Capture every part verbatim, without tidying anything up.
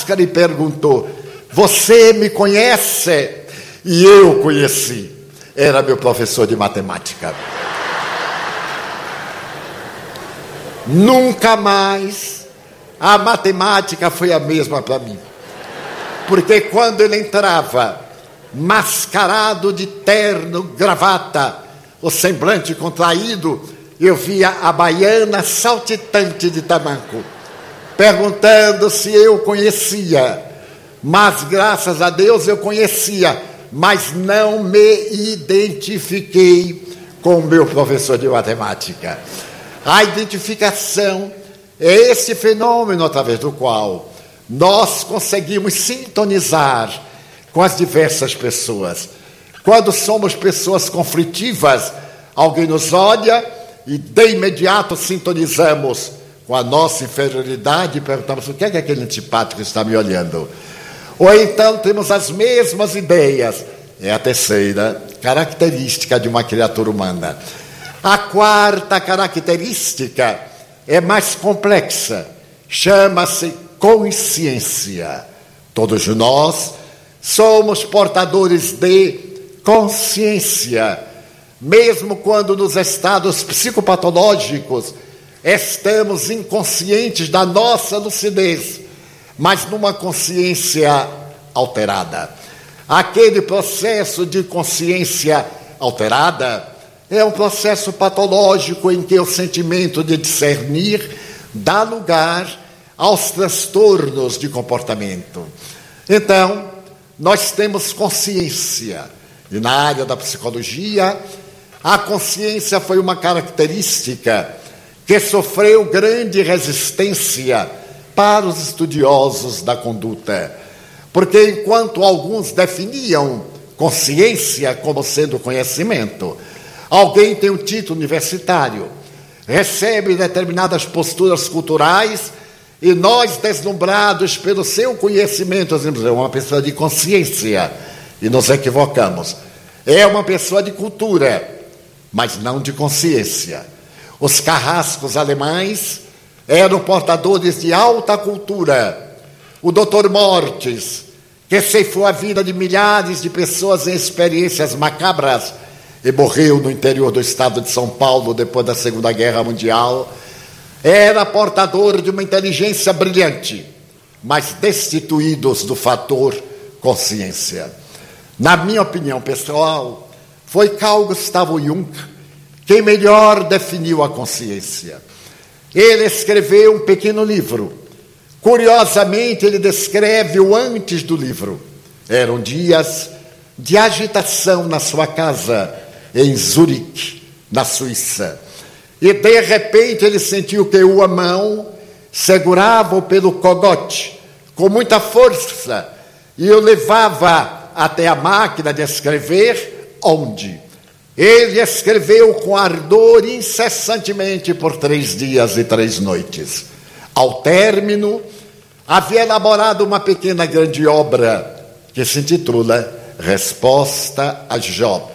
máscara e perguntou: você me conhece? E eu conheci. Era meu professor de matemática. Nunca mais a matemática foi a mesma para mim. Porque quando ele entrava, mascarado de terno, gravata, o semblante contraído, eu via a baiana saltitante de tamanco, perguntando se eu conhecia. Mas, graças a Deus, eu conhecia, mas não me identifiquei com o meu professor de matemática. A identificação é esse fenômeno através do qual nós conseguimos sintonizar com as diversas pessoas. Quando somos pessoas conflitivas, alguém nos olha e de imediato sintonizamos com a nossa inferioridade e perguntamos: o que é que aquele antipático está me olhando? Ou então temos as mesmas ideias. É a terceira característica de uma criatura humana. A quarta característica é mais complexa, chama-se consciência. Todos nós somos portadores de consciência, mesmo quando nos estados psicopatológicos estamos inconscientes da nossa lucidez, mas numa consciência alterada. Aquele processo de consciência alterada é um processo patológico em que o sentimento de discernir dá lugar aos transtornos de comportamento. Então, nós temos consciência. E na área da psicologia, a consciência foi uma característica que sofreu grande resistência para os estudiosos da conduta. Porque enquanto alguns definiam consciência como sendo conhecimento, alguém tem um título universitário, recebe determinadas posturas culturais e nós, deslumbrados pelo seu conhecimento, dizemos: é uma pessoa de consciência, e nos equivocamos. É uma pessoa de cultura, mas não de consciência. Os carrascos alemães eram portadores de alta cultura. O doutor Mortis, que ceifou a vida de milhares de pessoas em experiências macabras e morreu no interior do estado de São Paulo depois da Segunda Guerra Mundial, era portador de uma inteligência brilhante, mas destituídos do fator consciência. Na minha opinião pessoal, foi Carl Gustav Jung quem melhor definiu a consciência. Ele escreveu um pequeno livro. Curiosamente, ele descreve o antes do livro. Eram dias de agitação na sua casa, em Zurique, na Suíça. E, de repente, ele sentiu que uma mão segurava-o pelo cogote, com muita força, e o levava até a máquina de escrever, onde ele escreveu com ardor incessantemente por três dias e três noites. Ao término, havia elaborado uma pequena grande obra que se intitula Resposta a Jó.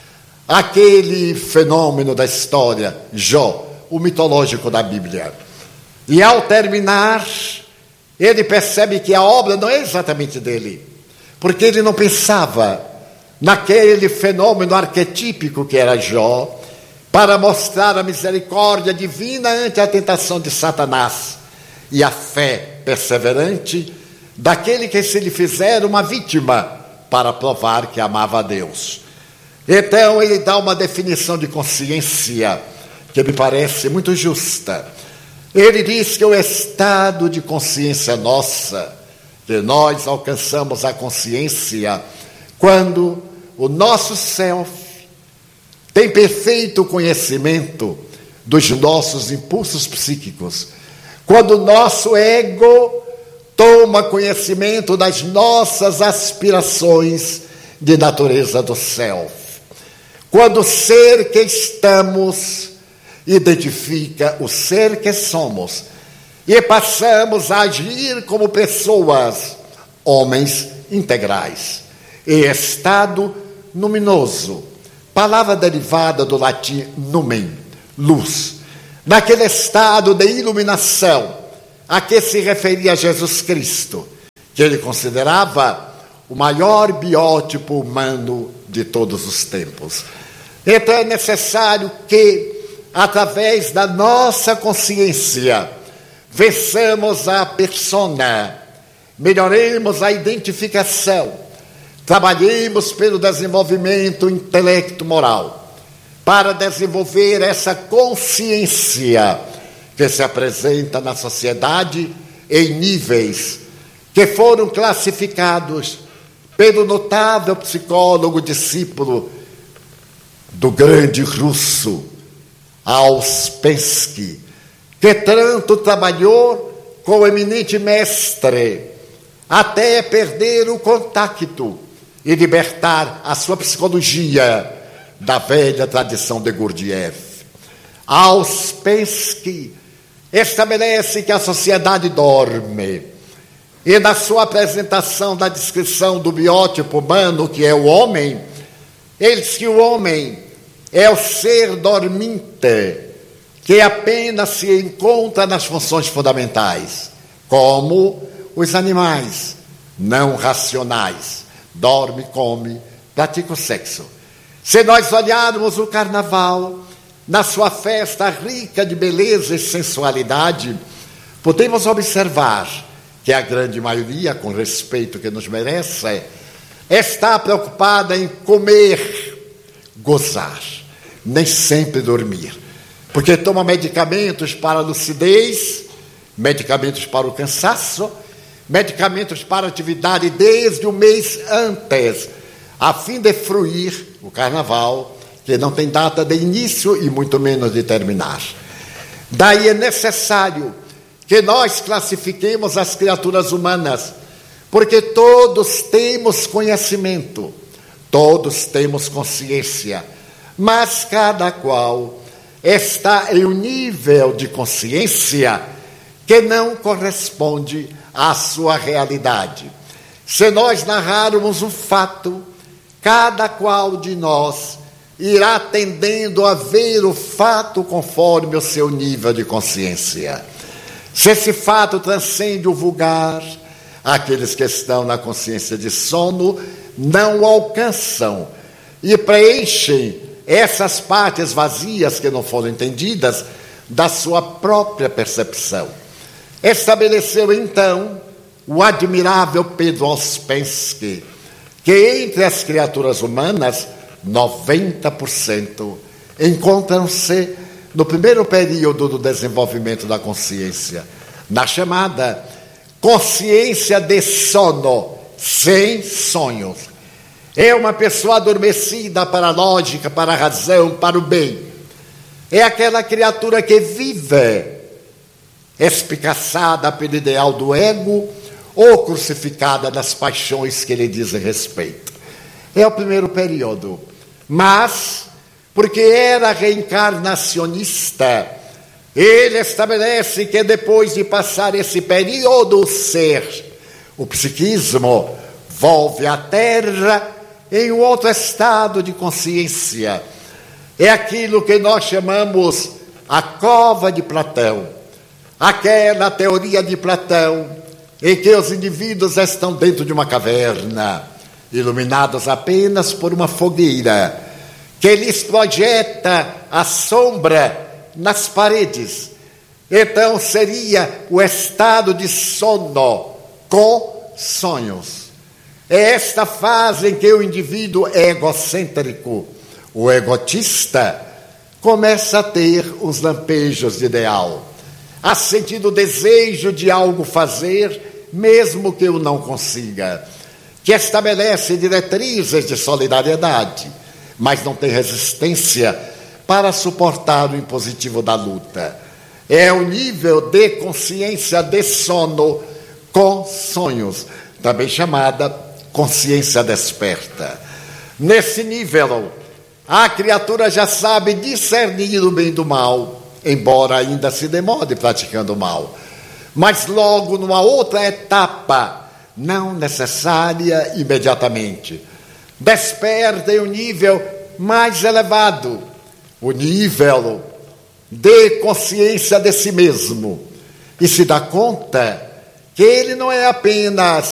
Aquele fenômeno da história, Jó, o mitológico da Bíblia. E ao terminar, ele percebe que a obra não é exatamente dele, porque ele não pensava naquele fenômeno arquetípico que era Jó, para mostrar a misericórdia divina ante a tentação de Satanás e a fé perseverante daquele que se lhe fizer uma vítima para provar que amava a Deus. Então ele dá uma definição de consciência que me parece muito justa. Ele diz que o estado de consciência nossa, que nós alcançamos a consciência quando o nosso self tem perfeito conhecimento dos nossos impulsos psíquicos, quando o nosso ego toma conhecimento das nossas aspirações de natureza do self, quando o ser que estamos identifica o ser que somos e passamos a agir como pessoas, homens integrais, em estado luminoso, palavra derivada do latim numen, luz, naquele estado de iluminação a que se referia Jesus Cristo, que ele considerava o maior biótipo humano de todos os tempos. Então é necessário que, através da nossa consciência, vençamos a persona, melhoremos a identificação, trabalhemos pelo desenvolvimento intelecto-moral, para desenvolver essa consciência que se apresenta na sociedade em níveis que foram classificados pelo notável psicólogo discípulo do grande russo Ouspensky, que tanto trabalhou com o eminente mestre até perder o contato e libertar a sua psicologia da velha tradição de Gurdjieff. Ouspensky estabelece que a sociedade dorme, e na sua apresentação da descrição do biótipo humano, que é o homem, ele diz que o homem é o ser dormente, que apenas se encontra nas funções fundamentais, como os animais não racionais. Dorme, come, pratica o sexo. Se nós olharmos o carnaval, na sua festa rica de beleza e sensualidade, podemos observar que a grande maioria, com respeito que nos merece, está preocupada em comer, gozar, nem sempre dormir, porque toma medicamentos para a lucidez, medicamentos para o cansaço, medicamentos para a atividade desde o mês antes, a fim de fruir o carnaval, que não tem data de início e muito menos de terminar. Daí é necessário que nós classifiquemos as criaturas humanas, porque todos temos conhecimento, todos temos consciência, mas cada qual está em um nível de consciência que não corresponde à sua realidade. Se nós narrarmos um fato, cada qual de nós irá tendendo a ver o fato conforme o seu nível de consciência. Se esse fato transcende o vulgar, aqueles que estão na consciência de sono não o alcançam e preenchem essas partes vazias que não foram entendidas da sua própria percepção. Estabeleceu então o admirável Pedro Ouspensky que entre as criaturas humanas, noventa por cento encontram-se no primeiro período do desenvolvimento da consciência, na chamada consciência de sono, sem sonhos. É uma pessoa adormecida para a lógica, para a razão, para o bem. É aquela criatura que vive espicaçada pelo ideal do ego ou crucificada nas paixões que lhe dizem respeito. É o primeiro período. Mas, porque era reencarnacionista, ele estabelece que depois de passar esse período, o ser, o psiquismo, volve à Terra em um outro estado de consciência. É aquilo que nós chamamos a cova de Platão, aquela teoria de Platão em que os indivíduos estão dentro de uma caverna, iluminados apenas por uma fogueira, que lhes projeta a sombra nas paredes. Então seria o estado de sono com sonhos. É esta fase em que o indivíduo egocêntrico, o egotista, começa a ter os lampejos de ideal, a sentir o desejo de algo fazer, mesmo que o não consiga, que estabelece diretrizes de solidariedade, mas não tem resistência para suportar o impositivo da luta. É o nível de consciência de sono com sonhos, também chamada consciência desperta. Nesse nível, a criatura já sabe discernir o bem do mal, embora ainda se demore praticando o mal. Mas logo numa outra etapa, não necessária imediatamente, desperta em um nível mais elevado, o nível de consciência de si mesmo, e se dá conta que ele não é apenas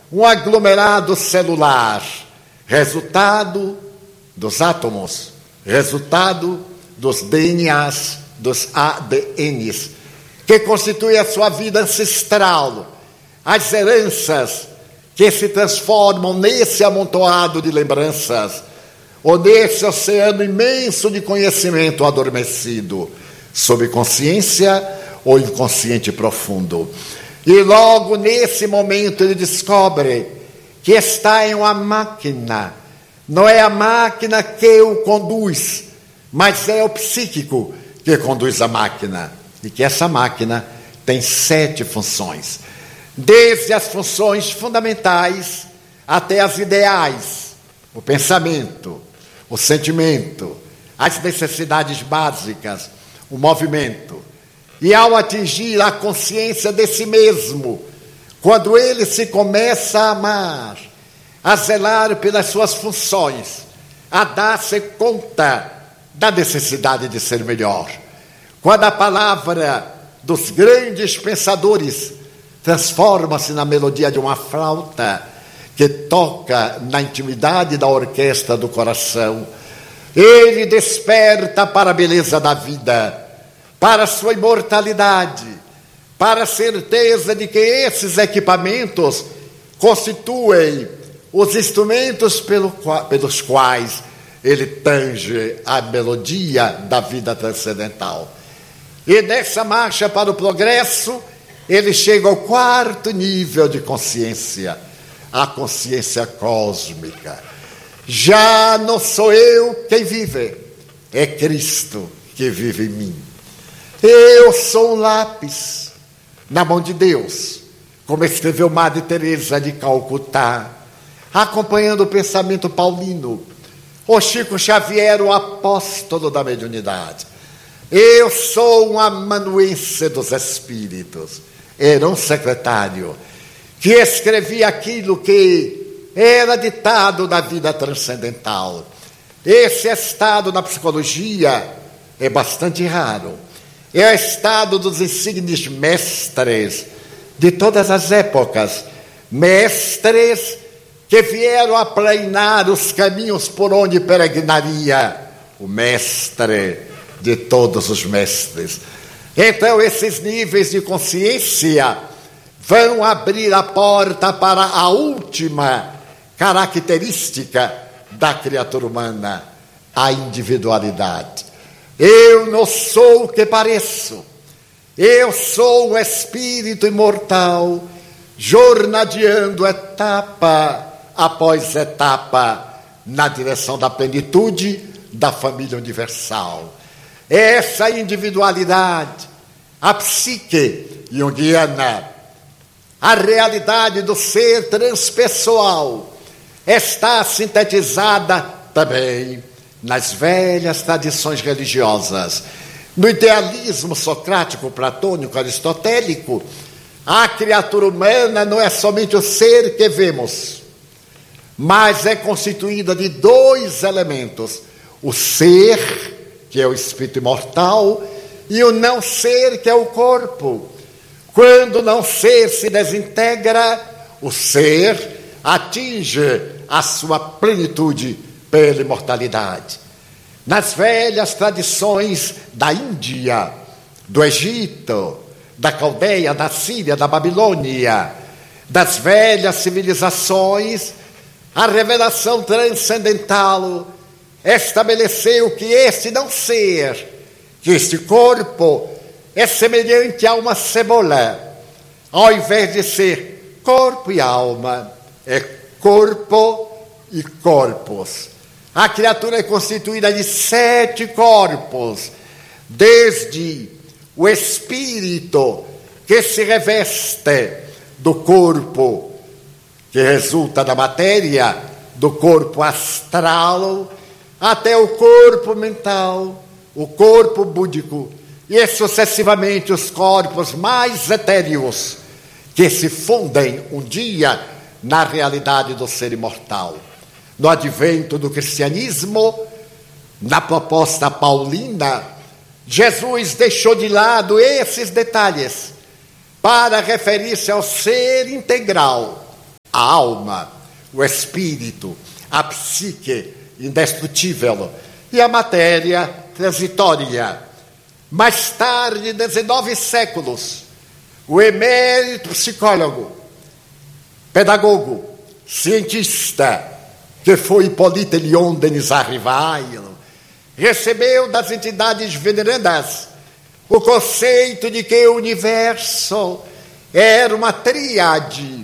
um aglomerado celular, resultado dos átomos, resultado dos D N As, dos A D Ns, que constitui a sua vida ancestral, as heranças que se transformam nesse amontoado de lembranças, ou nesse oceano imenso de conhecimento adormecido, sob consciência ou inconsciente profundo. E logo nesse momento ele descobre que está em uma máquina. Não é a máquina que o conduz, mas é o psíquico que conduz a máquina. E que essa máquina tem sete funções. Desde as funções fundamentais até as ideais, o pensamento, o sentimento, as necessidades básicas, o movimento. E ao atingir a consciência de si mesmo, quando ele se começa a amar, a zelar pelas suas funções, a dar-se conta da necessidade de ser melhor, quando a palavra dos grandes pensadores transforma-se na melodia de uma flauta que toca na intimidade da orquestra do coração, ele desperta para a beleza da vida, para a sua imortalidade, para a certeza de que esses equipamentos constituem os instrumentos pelo, pelos quais ele tange a melodia da vida transcendental. E nessa marcha para o progresso, ele chega ao quarto nível de consciência, a consciência cósmica. Já não sou eu quem vive, é Cristo que vive em mim. Eu sou um lápis na mão de Deus, como escreveu Madre Teresa de Calcutá, acompanhando o pensamento paulino, o Chico Xavier, o apóstolo da mediunidade. Eu sou um amanuense dos espíritos. Era um secretário que escrevia aquilo que era ditado da vida transcendental. Esse estado na psicologia é bastante raro. É o estado dos insignes mestres de todas as épocas, mestres que vieram a planear os caminhos por onde peregrinaria o mestre de todos os mestres. Então, esses níveis de consciência vão abrir a porta para a última característica da criatura humana, a individualidade. Eu não sou o que pareço. Eu sou o espírito imortal, jornadeando etapa após etapa na direção da plenitude da família universal. Essa individualidade, a psique junguiana, a realidade do ser transpessoal, está sintetizada também nas velhas tradições religiosas. No idealismo socrático, platônico, aristotélico, a criatura humana não é somente o ser que vemos, mas é constituída de dois elementos: o ser, que é o espírito imortal, e o não ser, que é o corpo. Quando o não ser se desintegra, o ser atinge a sua plenitude pela imortalidade. Nas velhas tradições da Índia, do Egito, da Caldeia, da Síria, da Babilônia, das velhas civilizações, a revelação transcendental estabeleceu que este não ser, que este corpo é semelhante a uma cebola. Ao invés de ser corpo e alma, é corpo e corpos. A criatura é constituída de sete corpos, desde o espírito que se reveste do corpo que resulta da matéria, do corpo astral, até o corpo mental, o corpo búdico, e sucessivamente os corpos mais etéreos, que se fundem um dia na realidade do ser imortal. No advento do cristianismo, na proposta paulina, Jesus deixou de lado esses detalhes para referir-se ao ser integral, a alma, o espírito, a psique indestrutível e a matéria transitória. Mais tarde, dezenove séculos, o emérito psicólogo, pedagogo, cientista, que foi Hippolyte Léon Denis Rivail, recebeu das entidades venerandas o conceito de que o universo era uma tríade: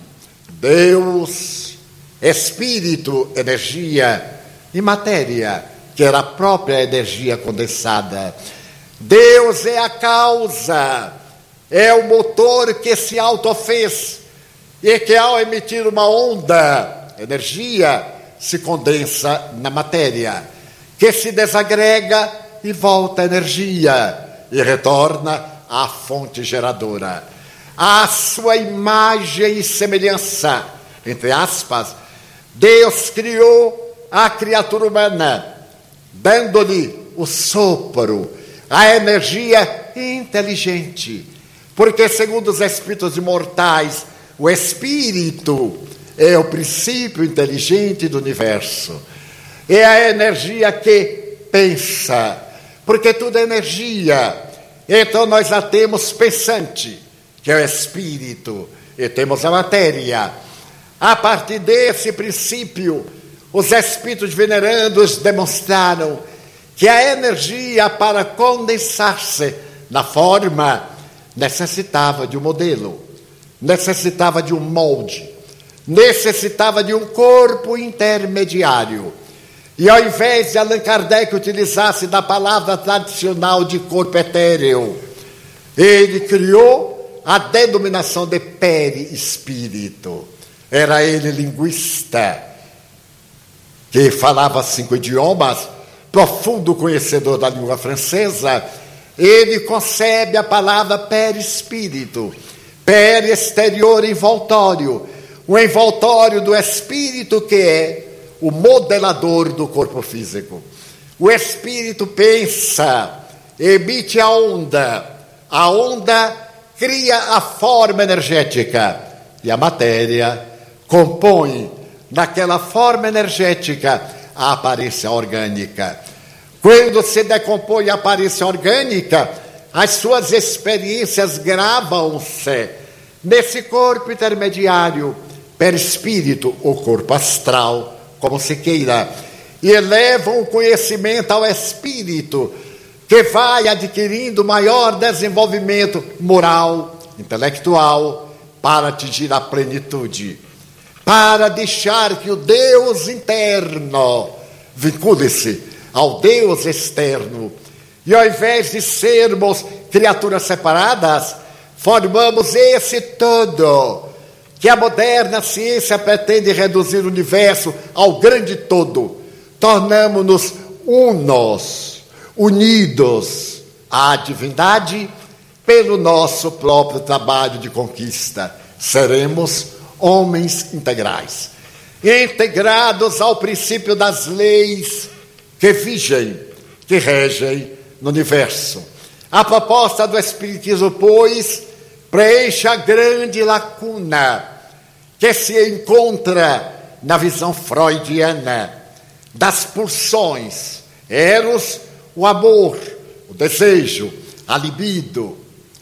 Deus, Espírito, energia e matéria, que era a própria energia condensada. Deus é a causa, é o motor que se autofez e que, ao emitir uma onda, energia, se condensa na matéria, que se desagrega e volta a energia e retorna à fonte geradora. À sua imagem e semelhança, entre aspas, Deus criou a criatura humana, dando-lhe o sopro, a energia inteligente, porque, segundo os espíritos imortais, o espírito é o princípio inteligente do universo. É a energia que pensa, porque tudo é energia. Então nós a temos pensante, que é o espírito, e temos a matéria. A partir desse princípio, os espíritos venerandos demonstraram que a energia, para condensar-se na forma, necessitava de um modelo, necessitava de um molde, necessitava de um corpo intermediário. E ao invés de Allan Kardec utilizasse da palavra tradicional de corpo etéreo, ele criou a denominação de perispírito. Era ele linguista, que falava cinco idiomas, profundo conhecedor da língua francesa. Ele concebe a palavra perispírito, per exterior envoltório, o envoltório do espírito, que é o modelador do corpo físico. O espírito pensa, emite a onda, a onda cria a forma energética e a matéria compõe naquela forma energética a aparência orgânica. Quando se decompõe a aparência orgânica, as suas experiências gravam-se nesse corpo intermediário, perispírito, ou corpo astral, como se queira, e elevam o conhecimento ao espírito, que vai adquirindo maior desenvolvimento moral, intelectual, para atingir a plenitude, para deixar que o Deus interno vincule-se ao Deus externo. E ao invés de sermos criaturas separadas, formamos esse todo, que a moderna ciência pretende reduzir o universo ao grande todo. Tornamo-nos unos, unidos à divindade pelo nosso próprio trabalho de conquista. Seremos homens integrais, integrados ao princípio das leis que vigem, que regem no universo. A proposta do Espiritismo, pois, preenche a grande lacuna que se encontra na visão freudiana das pulsões, eros, o amor, o desejo, a libido,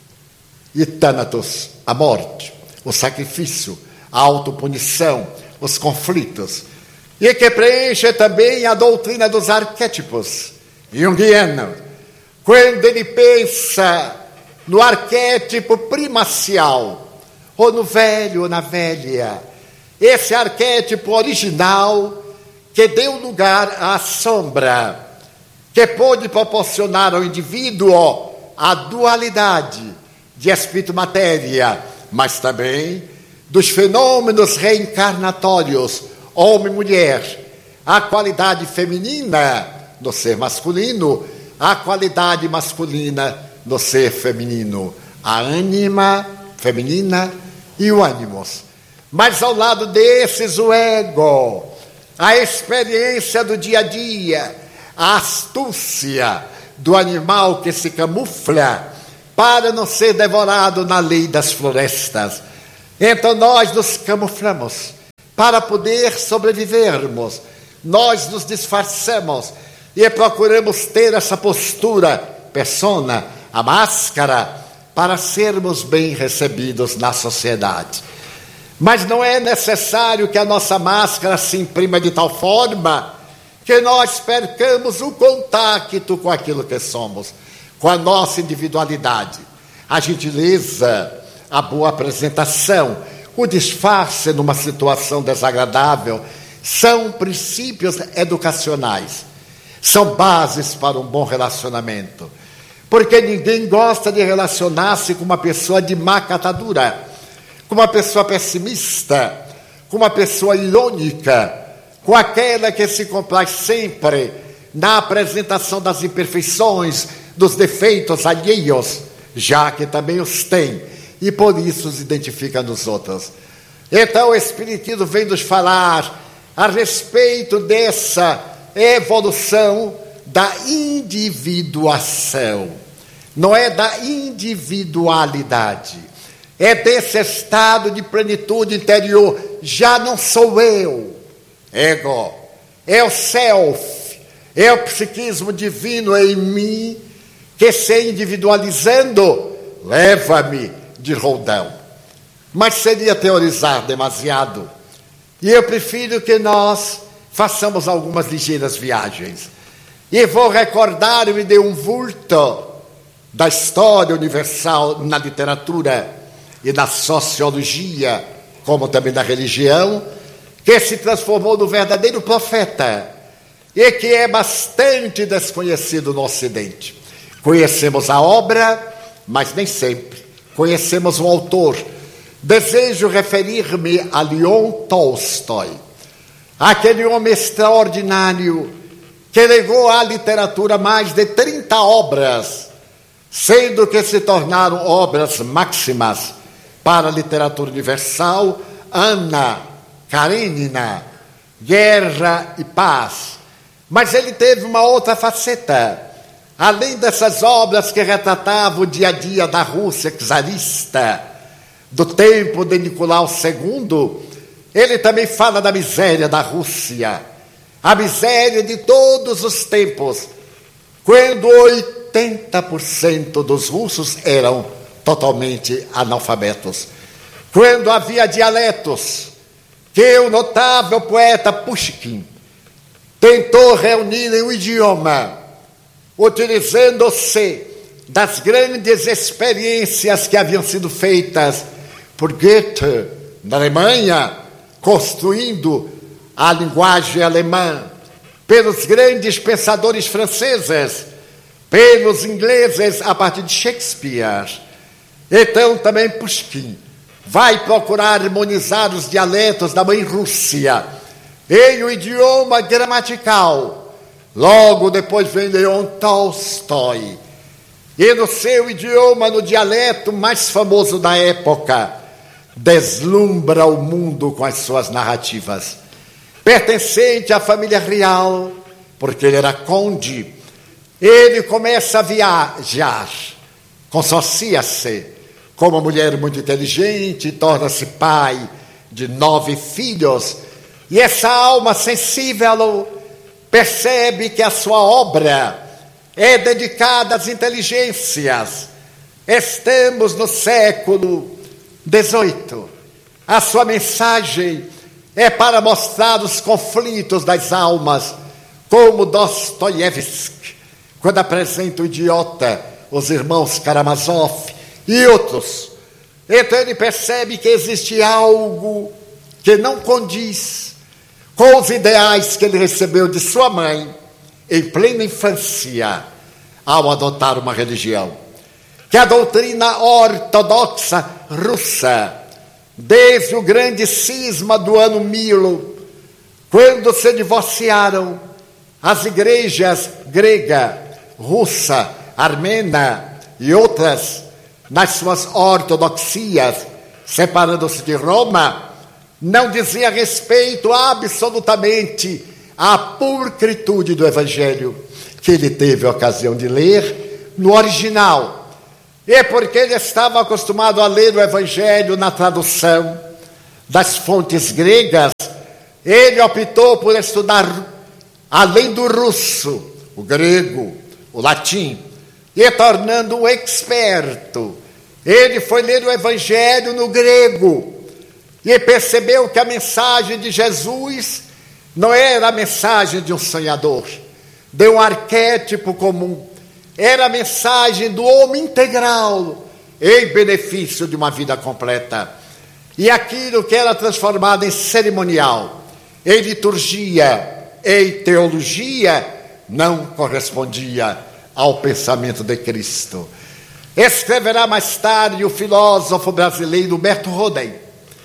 e thanatos, a morte, o sacrifício, a autopunição, os conflitos, e que preenche também a doutrina dos arquétipos junguiano, quando ele pensa no arquétipo primacial, ou no velho ou na velha, esse arquétipo original que deu lugar à sombra, que pôde proporcionar ao indivíduo a dualidade de espírito-matéria, mas também dos fenômenos reencarnatórios, homem e mulher, a qualidade feminina no ser masculino, a qualidade masculina no ser feminino, a ânima feminina e o ânimos. Mas ao lado desses, o ego, a experiência do dia a dia, a astúcia do animal que se camufla para não ser devorado na lei das florestas. Então nós nos camuflamos para poder sobrevivermos. Nós nos disfarçamos e procuramos ter essa postura, persona, a máscara, para sermos bem recebidos na sociedade. Mas não é necessário que a nossa máscara se imprima de tal forma que nós percamos o contato com aquilo que somos, com a nossa individualidade. A gentileza, a boa apresentação, o disfarce numa situação desagradável são princípios educacionais, são bases para um bom relacionamento. Porque ninguém gosta de relacionar-se com uma pessoa de má catadura, com uma pessoa pessimista, com uma pessoa irônica, com aquela que se compraz sempre na apresentação das imperfeições, dos defeitos alheios, já que também os tem, e por isso os identifica nos outros. Então o Espiritismo vem nos falar a respeito dessa evolução da individuação. Não é da individualidade, é desse estado de plenitude interior. Já não sou eu, ego, é o self, é o psiquismo divino em mim que, se individualizando, leva-me de roldão. Mas seria teorizar demasiado, e eu prefiro que nós façamos algumas ligeiras viagens. E vou recordar-me de um vulto da história universal na literatura e na sociologia, como também na religião, que se transformou no verdadeiro profeta e que é bastante desconhecido no Ocidente. Conhecemos a obra, mas nem sempre conhecemos o autor. Desejo referir-me a Leon Tolstói, aquele homem extraordinário que legou à literatura mais de trinta obras, sendo que se tornaram obras máximas para a literatura universal: Ana Karenina, Guerra e Paz. Mas ele teve uma outra faceta. Além dessas obras que retratavam o dia a dia da Rússia czarista, do tempo de Nicolau segundo, ele também fala da miséria da Rússia, a miséria de todos os tempos, quando oitenta por cento dos russos eram totalmente analfabetos, quando havia dialetos que o notável poeta Pushkin tentou reunir em um idioma, utilizando-se das grandes experiências que haviam sido feitas por Goethe na Alemanha, construindo a linguagem alemã, pelos grandes pensadores franceses, pelos ingleses a partir de Shakespeare. Então também Pushkin vai procurar harmonizar os dialetos da mãe Rússia em um idioma gramatical. Logo depois vem Leon Tolstói, e no seu idioma, no dialeto mais famoso da época, deslumbra o mundo com as suas narrativas. Pertencente à família real, porque ele era conde, ele começa a viajar, consorcia-se com uma mulher muito inteligente, torna-se pai de nove filhos, e essa alma sensível percebe que a sua obra é dedicada às inteligências. Estamos no século dezoito. A sua mensagem é para mostrar os conflitos das almas, como Dostoiévski, quando apresenta o Idiota, os irmãos Karamazov e outros. Então ele percebe que existe algo que não condiz com os ideais que ele recebeu de sua mãe em plena infância, ao adotar uma religião. Que a doutrina ortodoxa russa, desde o grande cisma do ano mil, quando se divorciaram as igrejas grega, russa, armena e outras, nas suas ortodoxias, separando-se de Roma, não dizia respeito absolutamente à pulcritude do Evangelho, que ele teve a ocasião de ler no original. E porque ele estava acostumado a ler o Evangelho na tradução das fontes gregas, ele optou por estudar, além do russo, o grego, o latim, e tornando um experto. Ele foi ler o Evangelho no grego e percebeu que a mensagem de Jesus não era a mensagem de um sonhador, de um arquétipo comum. Era a mensagem do homem integral em benefício de uma vida completa. E aquilo que era transformado em cerimonial, em liturgia, em teologia, não correspondia ao pensamento de Cristo. Escreverá mais tarde o filósofo brasileiro Berto Rodin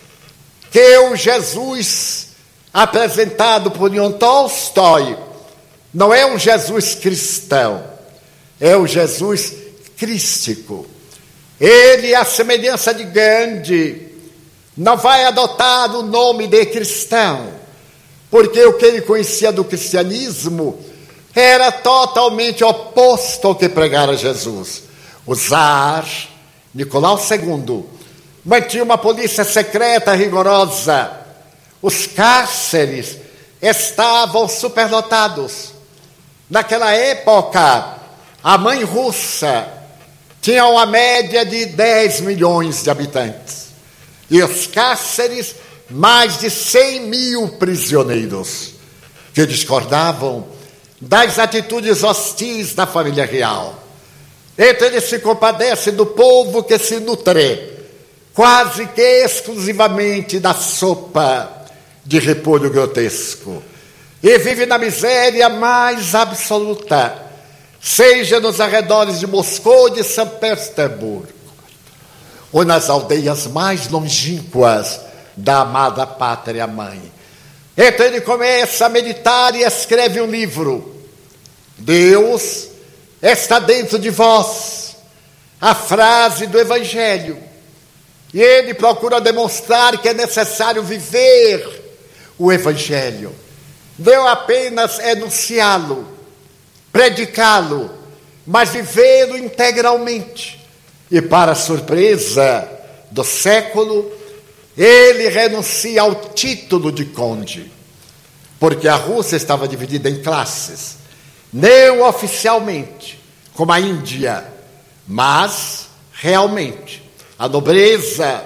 que o Jesus apresentado por Leon Tolstói não é um Jesus cristão, é o Jesus crístico. Ele, à semelhança de Gandhi, não vai adotar o nome de cristão, porque o que ele conhecia do cristianismo era totalmente oposto ao que pregara Jesus. O czar Nicolau segundo mantinha uma polícia secreta rigorosa. Os cárceres estavam superlotados. Naquela época, a mãe Rússia tinha uma média de dez milhões de habitantes. E os cárceres, mais de cem mil prisioneiros, que discordavam das atitudes hostis da família real. Então ele se compadece do povo que se nutre quase que exclusivamente da sopa de repolho grotesco e vive na miséria mais absoluta, seja nos arredores de Moscou ou de São Petersburgo, ou nas aldeias mais longínquas da amada pátria mãe. Então ele começa a meditar e escreve um livro. Deus está dentro de vós, a frase do Evangelho. E ele procura demonstrar que é necessário viver o Evangelho, não apenas enunciá-lo, predicá-lo, mas vivê-lo integralmente. E para surpresa do século, ele renuncia ao título de conde, porque a Rússia estava dividida em classes, não oficialmente, como a Índia, mas realmente. A nobreza,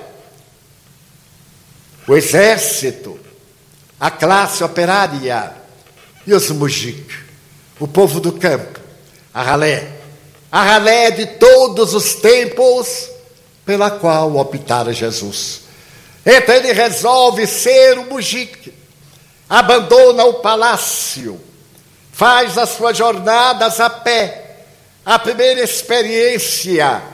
o exército, a classe operária e os mujik, o povo do campo, a ralé, a ralé de todos os tempos pela qual optara Jesus. Então ele resolve ser um mujik, abandona o palácio, faz as suas jornadas a pé, a primeira experiência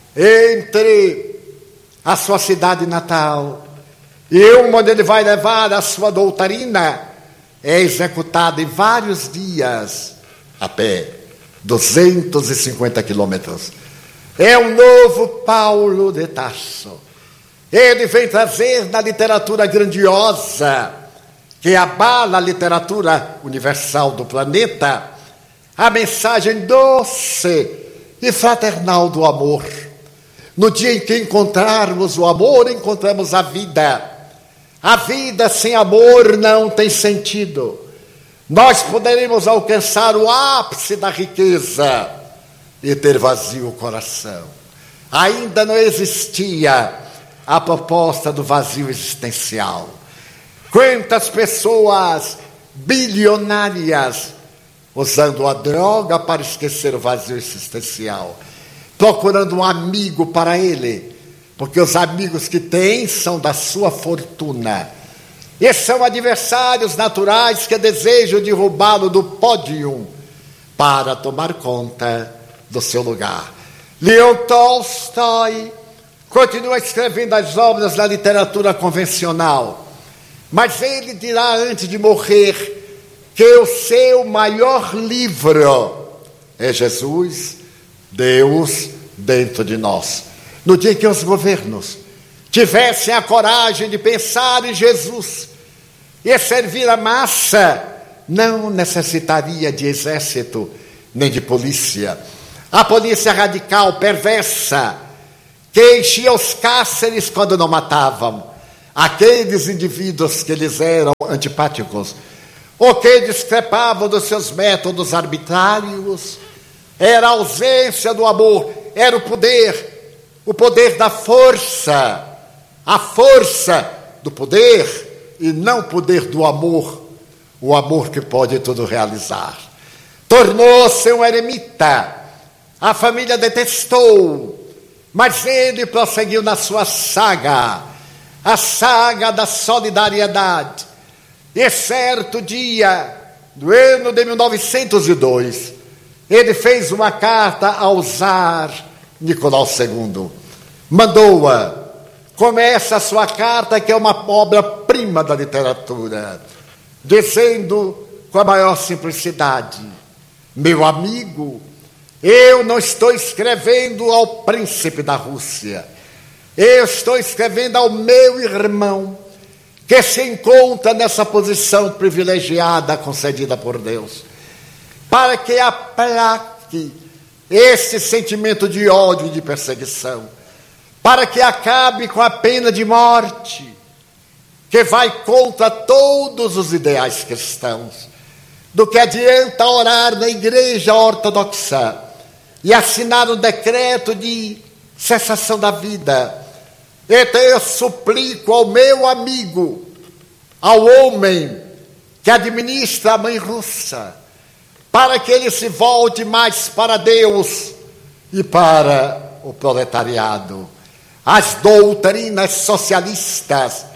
entre a sua cidade natal e uma onde ele vai levar a sua doutrina, é executada em vários dias a pé, duzentos e cinquenta quilômetros. É um novo Paulo de Tarso. Ele vem trazer na literatura grandiosa, que abala a literatura universal do planeta, a mensagem doce e fraternal do amor. No dia em que encontrarmos o amor, encontramos a vida. A vida sem amor não tem sentido. Nós poderemos alcançar o ápice da riqueza e ter vazio o coração. Ainda não existia a proposta do vazio existencial. Quantas pessoas bilionárias usando a droga para esquecer o vazio existencial, procurando um amigo para ele, porque os amigos que tem são da sua fortuna. E são adversários naturais que desejam derrubá-lo do pódio para tomar conta do seu lugar. Leon Tolstói continua escrevendo as obras da literatura convencional, mas ele dirá antes de morrer que o seu maior livro é Jesus, Deus dentro de nós. No dia em que os governos tivessem a coragem de pensar em Jesus e servir a massa, não necessitaria de exército nem de polícia. A polícia radical, perversa, que enchia os cárceres quando não matavam, aqueles indivíduos que lhes eram antipáticos, ou que discrepavam dos seus métodos arbitrários, era a ausência do amor, era o poder, o poder da força, a força do poder e não o poder do amor, o amor que pode tudo realizar. Tornou-se um eremita, a família detestou, mas ele prosseguiu na sua saga, a saga da solidariedade. E certo dia, no ano de mil novecentos e dois, ele fez uma carta ao czar Nicolau segundo. Mandou-a. Começa a sua carta, que é uma obra-prima da literatura, dizendo com a maior simplicidade: meu amigo, eu não estou escrevendo ao príncipe da Rússia, eu estou escrevendo ao meu irmão, que se encontra nessa posição privilegiada concedida por Deus, para que aplaque esse sentimento de ódio e de perseguição, para que acabe com a pena de morte, que vai contra todos os ideais cristãos. Do que adianta orar na igreja ortodoxa e assinar um decreto de cessação da vida. Então eu suplico ao meu amigo, ao homem que administra a mãe russa, para que ele se volte mais para Deus e para o proletariado. As doutrinas socialistas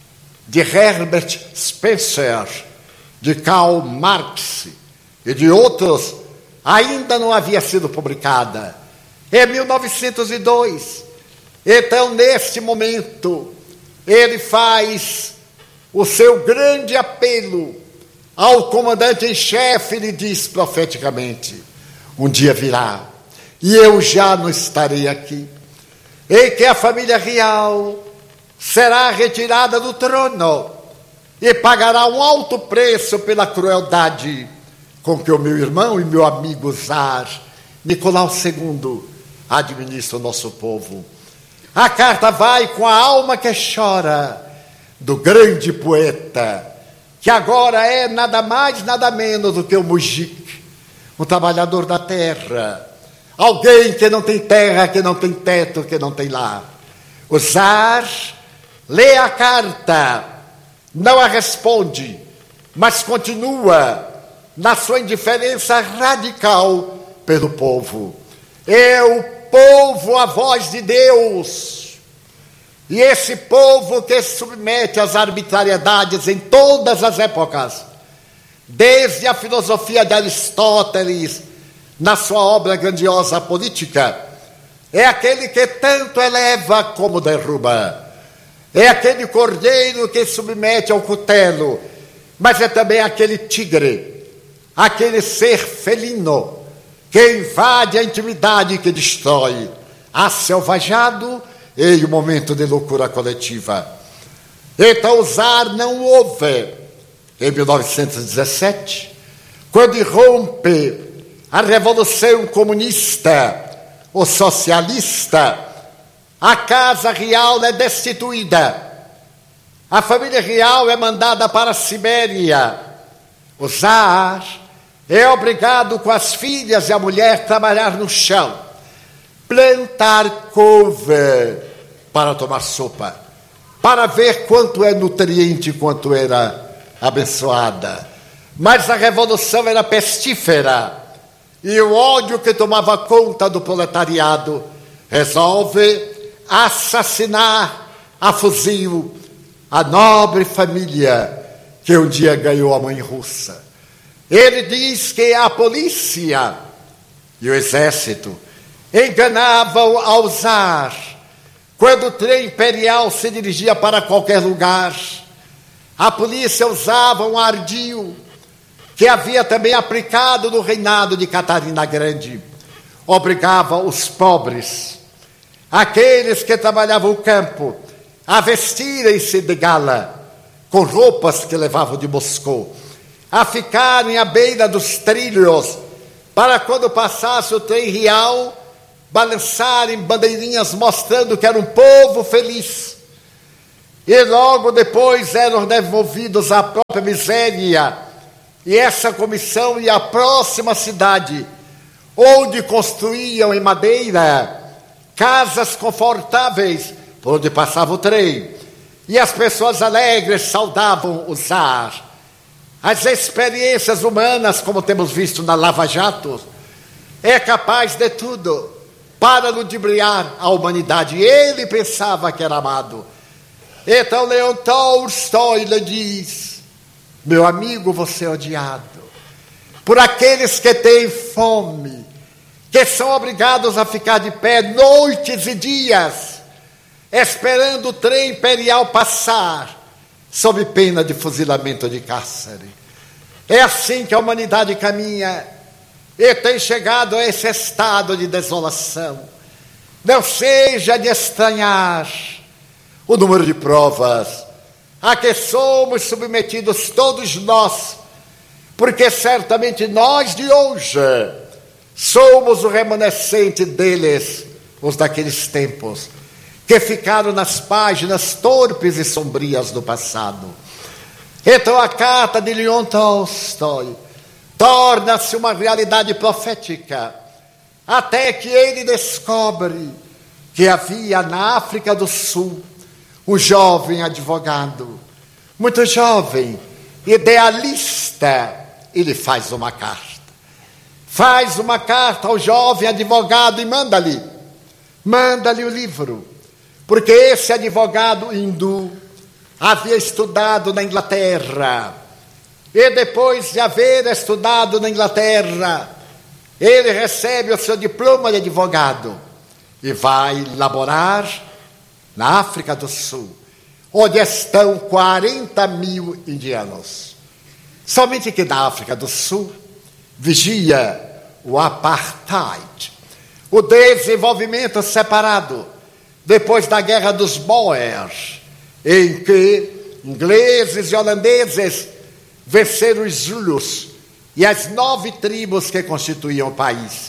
de Herbert Spencer, de Karl Marx e de outros ainda não havia sido publicada. Em mil novecentos e dois, então, neste momento, ele faz o seu grande apelo ao comandante em chefe, ele diz profeticamente: um dia virá, e eu já não estarei aqui, em que a família real será retirada do trono e pagará um alto preço pela crueldade com que o meu irmão e meu amigo czar Nicolau segundo administra o nosso povo. A carta vai com a alma que chora do grande poeta, que agora é nada mais, nada menos do que o mujik, um trabalhador da terra, alguém que não tem terra, que não tem teto, que não tem lar. O czar lê a carta, não a responde, mas continua na sua indiferença radical pelo povo. É o povo a voz de Deus, e esse povo que se submete às arbitrariedades em todas as épocas, desde a filosofia de Aristóteles, na sua obra grandiosa política, é aquele que tanto eleva como derruba. É aquele cordeiro que submete ao cutelo, mas é também aquele tigre, aquele ser felino, que invade a intimidade, que destrói, asselvajado em um momento de loucura coletiva. Então o czar não houve, em mil novecentos e dezessete, quando irrompe a revolução comunista ou socialista, a casa real é destituída, a família real é mandada para a Sibéria, o czar é obrigado com as filhas e a mulher trabalhar no chão, plantar couve para tomar sopa, para ver quanto é nutriente, quanto era abençoada. Mas a revolução era pestífera, e o ódio que tomava conta do proletariado resolve assassinar a fuzil a nobre família que um dia ganhou a mãe russa. Ele diz que a polícia e o exército enganavam ao czar quando o trem imperial se dirigia para qualquer lugar. A polícia usava um ardil que havia também aplicado no reinado de Catarina Grande. Obrigava os pobres, aqueles que trabalhavam o campo, a vestirem-se de gala, com roupas que levavam de Moscou, a ficarem à beira dos trilhos, para quando passasse o trem real, balançarem bandeirinhas mostrando que era um povo feliz. e logo depois eram devolvidos à própria miséria, e essa comissão ia à próxima cidade, onde construíam em madeira casas confortáveis, por onde passava o trem, e as pessoas alegres saudavam o Tsar. As experiências humanas, como temos visto na Lava Jato, é capaz de tudo para ludibriar a humanidade. Ele pensava que era amado. Então Leon Tolstói lhe diz: meu amigo, você é odiado por aqueles que têm fome, que são obrigados a ficar de pé noites e dias, esperando o trem imperial passar, sob pena de fuzilamento de cárcere. É assim que a humanidade caminha, e tem chegado a esse estado de desolação. Não seja de estranhar o número de provas a que somos submetidos todos nós, porque certamente nós de hoje somos o remanescente deles, os daqueles tempos, que ficaram nas páginas torpes e sombrias do passado. Então a carta de Leon Tolstói torna-se uma realidade profética, até que ele descobre que havia na África do Sul um jovem advogado, muito jovem, idealista. Ele faz uma carta, faz uma carta ao jovem advogado e manda-lhe, manda-lhe o livro, porque esse advogado hindu havia estudado na Inglaterra, e depois de haver estudado na Inglaterra, ele recebe o seu diploma de advogado e vai laborar na África do Sul, onde estão quarenta mil indianos. Somente que na África do Sul vigia o apartheid, o desenvolvimento separado, depois da Guerra dos Boers, em que ingleses e holandeses venceram os Zulus e as nove tribos que constituíam o país,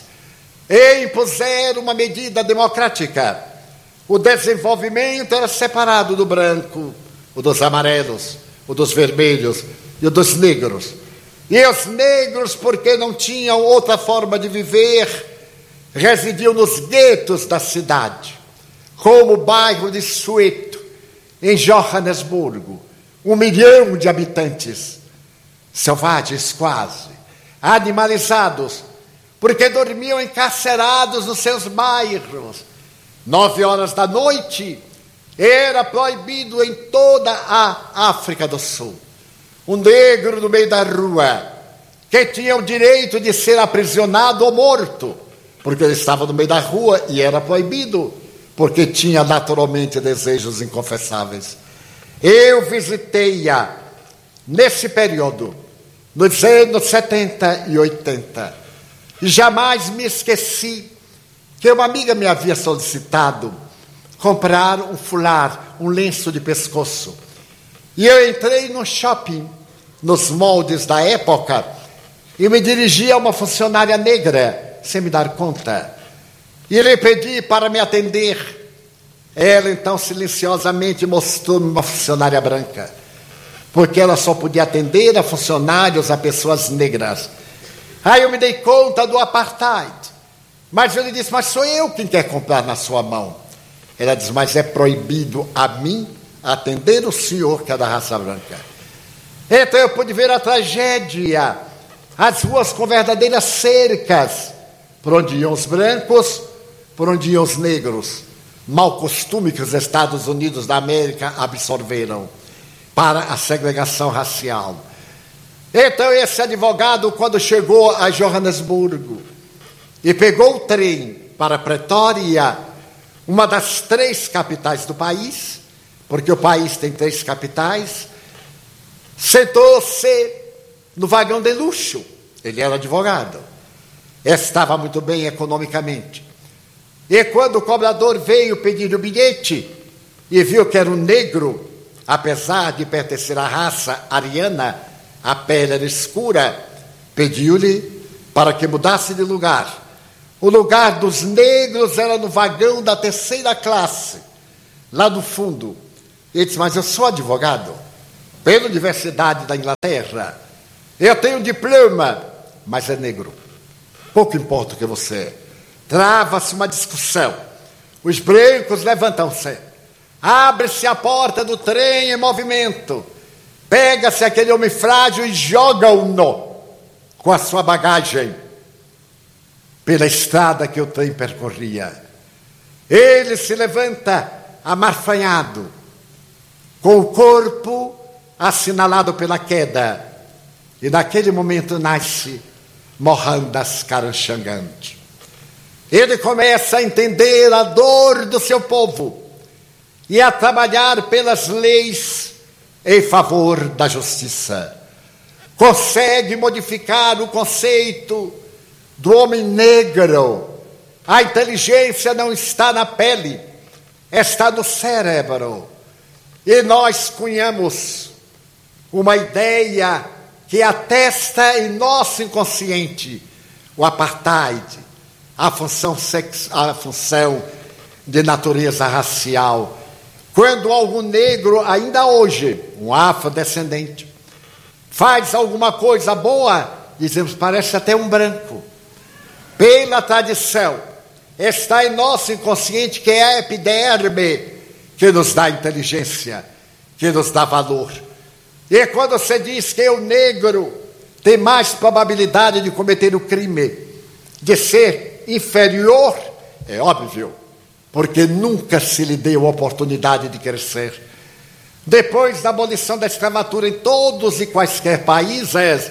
e impuseram uma medida democrática. O desenvolvimento era separado do branco, o dos amarelos, o dos vermelhos e o dos negros. E os negros, porque não tinham outra forma de viver, residiam nos guetos da cidade, como o bairro de Soweto, em Johannesburgo, um milhão de habitantes, selvagens quase, animalizados, porque dormiam encarcerados nos seus bairros. Nove horas da noite era proibido em toda a África do Sul. Um negro no meio da rua, que tinha o direito de ser aprisionado ou morto, porque ele estava no meio da rua e era proibido, porque tinha naturalmente desejos inconfessáveis. Eu visitei-a nesse período, nos anos setenta e oitenta, e jamais me esqueci que uma amiga me havia solicitado comprar um fular, um lenço de pescoço. E eu entrei no shopping, nos moldes da época, e me dirigi a uma funcionária negra, sem me dar conta. E lhe pedi para me atender. Ela, então, silenciosamente mostrou-me uma funcionária branca, porque ela só podia atender a funcionários, a pessoas negras. Aí eu me dei conta do apartheid. Mas eu lhe disse: mas sou eu quem quer comprar na sua mão. Ela disse: mas é proibido a mim atender o senhor que é da raça branca. Então eu pude ver a tragédia, as ruas com verdadeiras cercas, por onde iam os brancos, por onde iam os negros. Mau costume que os Estados Unidos da América absorveram para a segregação racial. Então esse advogado, quando chegou a Johannesburgo e pegou o trem para Pretória, uma das três capitais do país, porque o país tem três capitais, sentou-se no vagão de luxo. Ele era advogado, estava muito bem economicamente. E quando o cobrador veio pedir o bilhete e viu que era um negro, apesar de pertencer à raça ariana, a pele era escura, pediu-lhe para que mudasse de lugar. O lugar dos negros era no vagão da terceira classe, lá no fundo. Ele disse, mas eu sou advogado pela Universidade da Inglaterra. Eu tenho diploma, mas é negro. Pouco importa o que você é. Trava-se uma discussão. Os brancos levantam-se. Abre-se a porta do trem em movimento. Pega-se aquele homem frágil e joga-o-no com a sua bagagem pela estrada que o trem percorria. Ele se levanta amarfanhado, com o corpo assinalado pela queda. E naquele momento nasce Mohandas Karamchand. Ele começa a entender a dor do seu povo e a trabalhar pelas leis em favor da justiça. Consegue modificar o conceito do homem negro. A inteligência não está na pele, está no cérebro. E nós cunhamos uma ideia que atesta em nosso inconsciente o apartheid, a função, sex, a função de natureza racial. Quando algum negro, ainda hoje, um afrodescendente, faz alguma coisa boa, dizemos, parece até um branco. Pela tradição, está em nosso inconsciente que é a epiderme que nos dá inteligência, que nos dá valor. E quando você diz que o negro tem mais probabilidade de cometer o crime, de ser inferior, é óbvio, porque nunca se lhe deu a oportunidade de crescer. Depois da abolição da escravatura em todos e quaisquer países,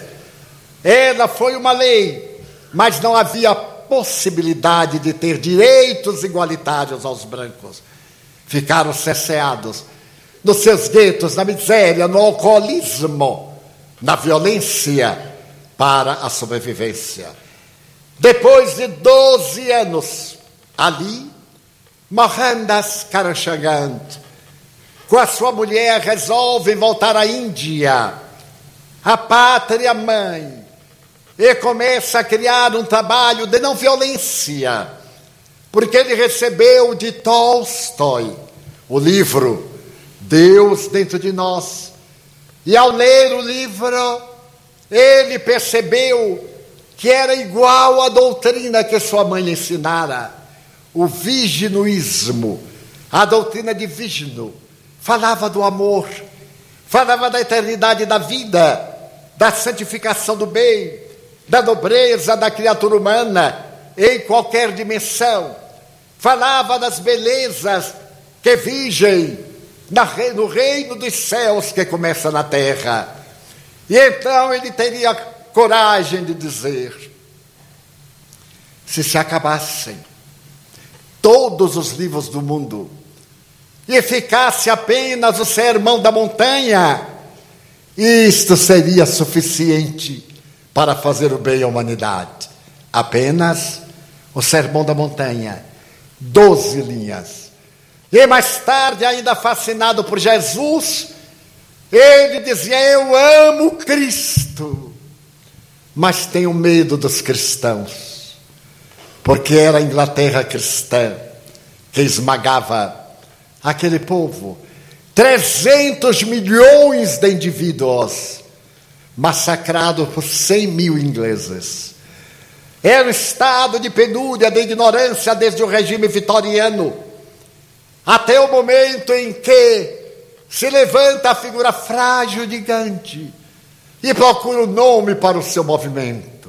ela foi uma lei, mas não havia possibilidade de ter direitos igualitários aos brancos. Ficaram cerceados nos seus guetos, na miséria, no alcoolismo, na violência para a sobrevivência. Depois de doze anos, ali, Mohandas Karamchand, com a sua mulher, resolvem voltar à Índia, a pátria mãe, e começa a criar um trabalho de não violência, porque ele recebeu de Tolstói o livro Deus dentro de nós. E ao ler o livro, ele percebeu que era igual à doutrina que sua mãe ensinara, o Vishnuísmo, a doutrina de Vishnu. Falava do amor, falava da eternidade da vida, da santificação do bem, da nobreza da criatura humana em qualquer dimensão. Falava das belezas que vigem no reino dos céus que começa na terra. E então ele teria coragem de dizer: se se acabassem todos os livros do mundo e ficasse apenas o Sermão da Montanha, isto seria suficiente para fazer o bem à humanidade. Apenas o Sermão da Montanha, doze linhas. E mais tarde, ainda fascinado por Jesus, ele dizia: eu amo Cristo, mas tenho medo dos cristãos, porque era a Inglaterra cristã que esmagava aquele povo. trezentos milhões de indivíduos massacrados por cem mil ingleses. Era um estado de penúria, de ignorância, desde o regime vitoriano, até o momento em que se levanta a figura frágil de Gandhi e procura um nome para o seu movimento.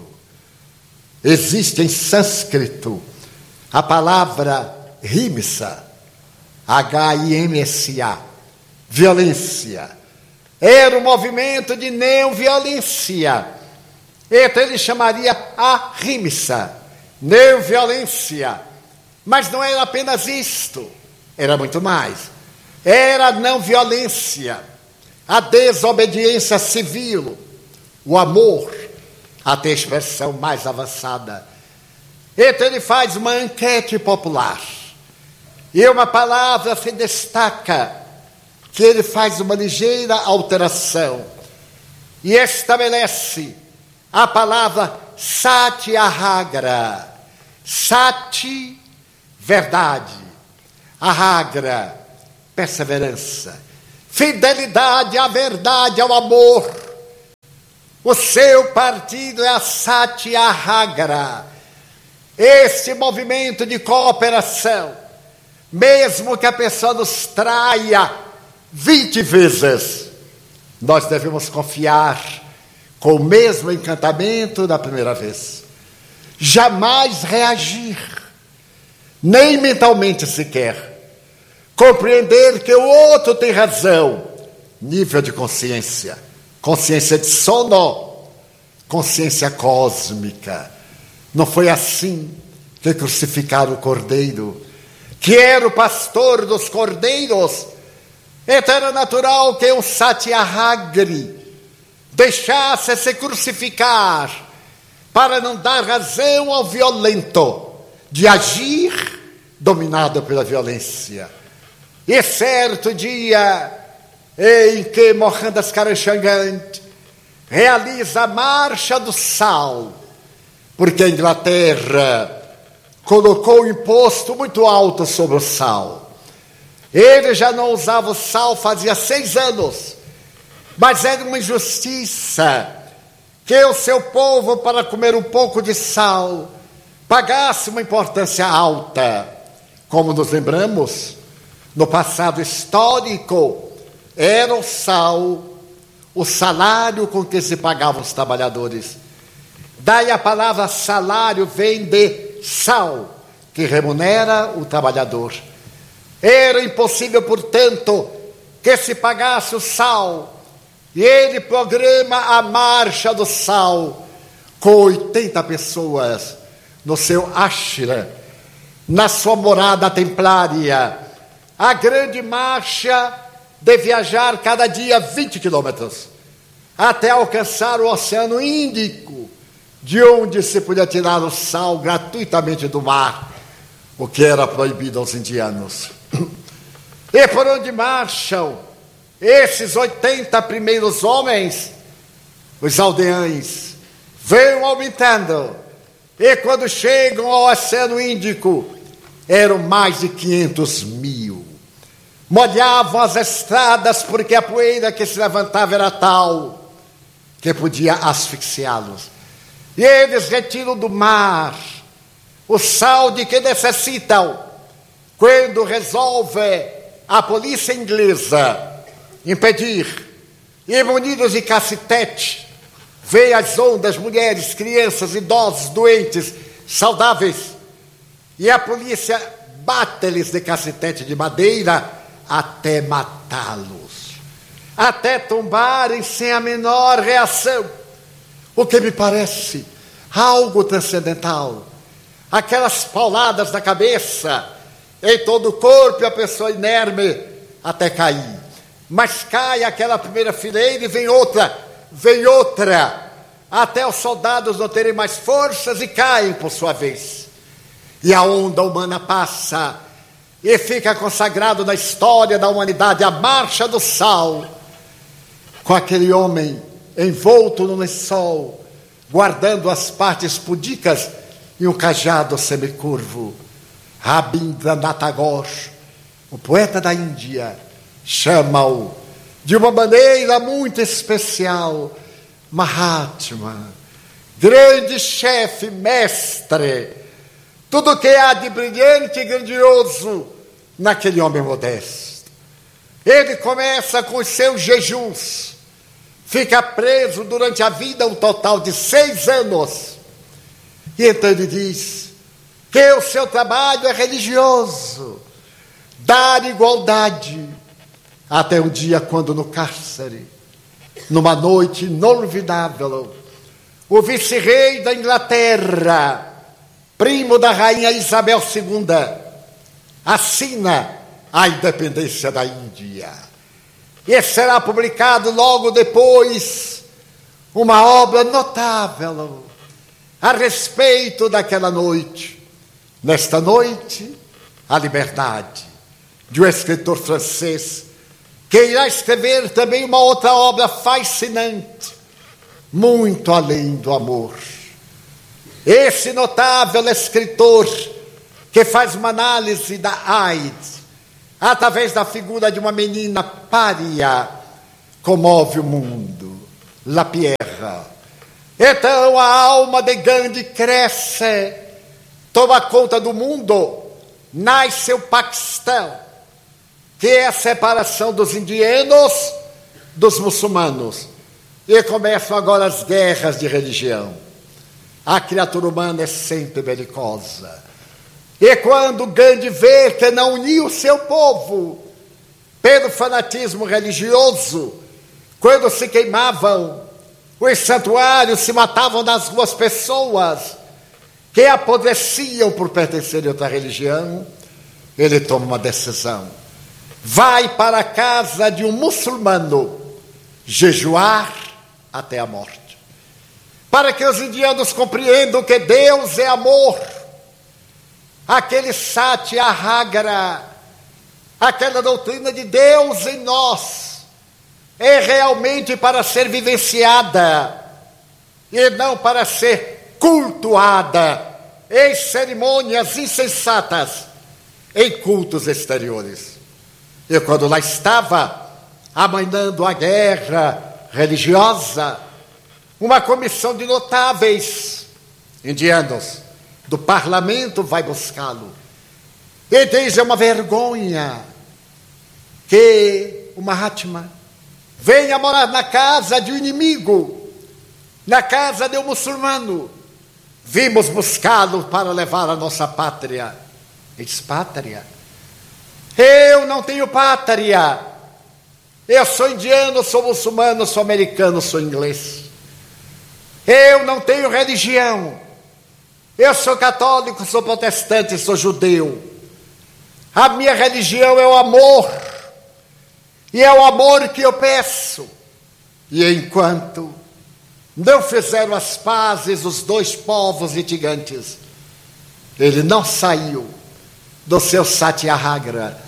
Existe em sânscrito a palavra himsa, H I M S A, violência. Era um movimento de não violência. Então ele chamaria a himsa, não violência. Mas não era apenas isto, era muito mais. Era a não violência, a desobediência civil, o amor, até a expressão mais avançada. Então ele faz uma enquete popular. E uma palavra se destaca, que ele faz uma ligeira alteração e estabelece a palavra Satyagraha. Sati, verdade. Ahagra, perseverança. fidelidade à verdade, ao amor. O seu partido é a Satyagraha, esse movimento de cooperação. Mesmo que a pessoa nos traia vinte vezes, nós devemos confiar com o mesmo encantamento da primeira vez. Jamais reagir, nem mentalmente sequer. Compreender que o outro tem razão. Nível de consciência. Consciência de sono. Consciência cósmica. Não foi assim que crucificaram o cordeiro, que era o pastor dos cordeiros. Então era natural que o Satyagri deixasse se crucificar para não dar razão ao violento de agir dominado pela violência. E certo dia em que Mohandas Karamchand realiza a marcha do sal, porque a Inglaterra colocou um imposto muito alto sobre o sal. Ele já não usava o sal fazia seis anos, mas era uma injustiça que o seu povo, para comer um pouco de sal, pagasse uma importância alta. Como nos lembramos, no passado histórico, era o sal, o salário com que se pagavam os trabalhadores. Daí a palavra salário vem de sal, que remunera o trabalhador. Era impossível, portanto, que se pagasse o sal. E ele programa a marcha do sal com oitenta pessoas no seu ashram, na sua morada templária. A grande marcha de viajar cada dia vinte quilômetros, até alcançar o Oceano Índico, de onde se podia tirar o sal gratuitamente do mar, o que era proibido aos indianos. E por onde marcham esses oitenta primeiros homens? Os aldeães vão aumentando, e quando chegam ao Oceano Índico, eram mais de quinhentos mil. Molhavam as estradas, porque a poeira que se levantava era tal que podia asfixiá-los. E eles retiram do mar o sal de que necessitam. Quando resolve a polícia inglesa impedir, e munidos de cacetete, vê as ondas, mulheres, crianças, idosos, doentes, saudáveis, e a polícia bate-lhes de cacetete de madeira até matá-los, até tombarem sem a menor reação. O que me parece algo transcendental. Aquelas pauladas na cabeça, em todo o corpo, e a pessoa inerme até cair. Mas cai aquela primeira fileira e vem outra, vem outra, até os soldados não terem mais forças e caem por sua vez. E a onda humana passa e fica consagrado na história da humanidade a marcha do sal, com aquele homem envolto no lençol, guardando as partes pudicas e um cajado semicurvo. Rabindranath Tagore, o poeta da Índia, chama-o de uma maneira muito especial Mahatma, grande chefe, mestre, tudo que há de brilhante e grandioso naquele homem modesto. Ele começa com os seus jejuns, fica preso durante a vida um total de seis anos, e então ele diz que o seu trabalho é religioso, dar igualdade, até um dia quando no cárcere, numa noite inolvidável, o vice-rei da Inglaterra, primo da rainha Isabel segunda, assina a independência da Índia. E será publicado logo depois uma obra notável a respeito daquela noite. Nesta noite, a liberdade, de um escritor francês, que irá escrever também uma outra obra fascinante, muito além do amor. Esse notável escritor que faz uma análise da AIDS, através da figura de uma menina pária, comove o mundo, La Pierre. Então a alma de Gandhi cresce, toma conta do mundo, nasce o Paquistão, que é a separação dos indianos dos muçulmanos. E começam agora as guerras de religião. A criatura humana é sempre belicosa. E quando Gandhi vê que não uniu o seu povo pelo fanatismo religioso, quando se queimavam os santuários, se matavam nas ruas pessoas que apodreciam por pertencerem a outra religião, ele toma uma decisão. Vai para a casa de um muçulmano jejuar até a morte, para que os indianos compreendam que Deus é amor. Aquele Satyagraha, aquela doutrina de Deus em nós, é realmente para ser vivenciada e não para ser cultuada em cerimônias insensatas, em cultos exteriores. E quando lá estava, amainando a guerra religiosa, uma comissão de notáveis indianos do parlamento vai buscá-lo. E diz: é uma vergonha que o Mahatma venha morar na casa de um inimigo, na casa de um muçulmano. Vimos buscá-lo para levar a nossa pátria. Diz: pátria? Eu não tenho pátria. Eu sou indiano, sou muçulmano, sou americano, sou inglês. Eu não tenho religião. Eu sou católico, sou protestante, sou judeu. A minha religião é o amor. E é o amor que eu peço. E enquanto não fizeram as pazes os dois povos litigantes, ele não saiu do seu Satyagraha,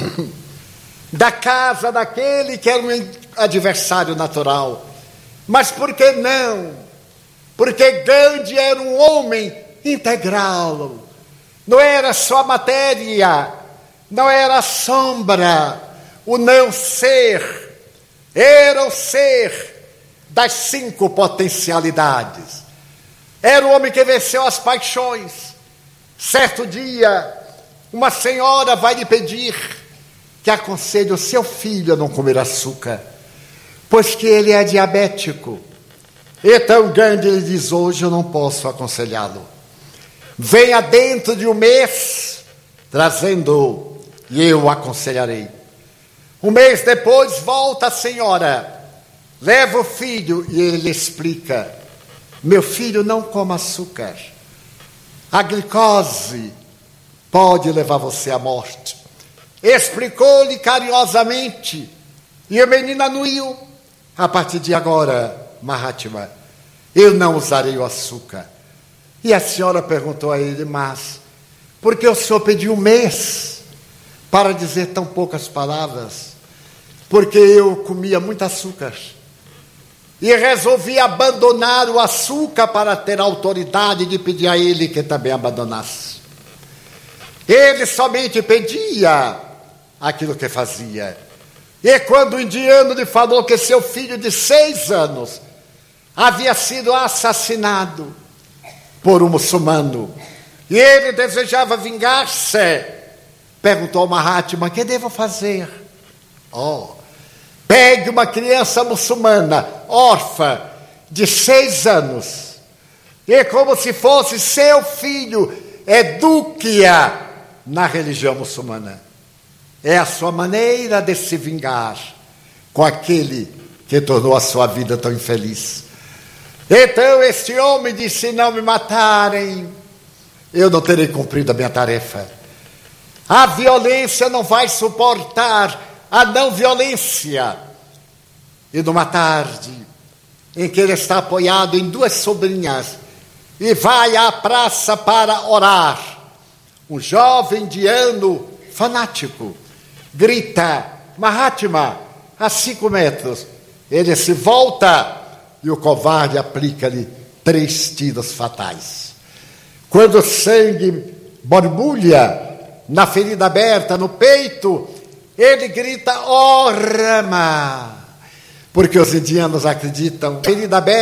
da casa daquele que era um adversário natural. Mas por que não? Porque Gandhi era um homem integral. Não era só matéria, não era a sombra, o não ser, era o ser das cinco potencialidades. Era o homem que venceu as paixões. Certo dia, uma senhora vai lhe pedir que aconselhe o seu filho a não comer açúcar, pois que ele é diabético. Então Gandhi lhe diz: hoje eu não posso aconselhá-lo. Venha dentro de um mês, trazendo-o, e eu o aconselharei. Um mês depois, volta a senhora, leva o filho, e ele lhe explica: meu filho, não coma açúcar. A glicose pode levar você à morte. Explicou-lhe carinhosamente, e o menino anuiu: a partir de agora, Mahatma, eu não usarei o açúcar. E a senhora perguntou a ele: mas por que o senhor pediu um mês para dizer tão poucas palavras? Porque eu comia muito açúcar e resolvi abandonar o açúcar para ter a autoridade de pedir a ele que também abandonasse. Ele somente pedia aquilo que fazia. E quando o indiano lhe falou que seu filho de seis anos havia sido assassinado por um muçulmano, e ele desejava vingar-se, perguntou ao Mahatma: o que devo fazer? Oh, pegue uma criança muçulmana, órfã, de seis anos, e como se fosse seu filho, eduque-a na religião muçulmana. É a sua maneira de se vingar com aquele que tornou a sua vida tão infeliz. Então este homem disse: se não me matarem, eu não terei cumprido a minha tarefa. A violência não vai suportar a não violência. E numa tarde em que ele está apoiado em duas sobrinhas e vai à praça para orar, um jovem indiano fanático grita: Mahatma, a cinco metros. Ele se volta e o covarde aplica-lhe três tiros fatais. Quando o sangue borbulha na ferida aberta no peito, Ele grita, ó, oh, Rama, porque os indianos acreditam, querida Bela,